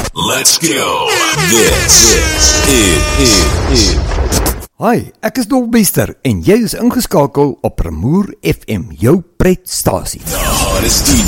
Let's go. This is Hi, ek is Dolbester en jy is ingeskakel op Remoer FM, jou pretstasie. the hottest DJ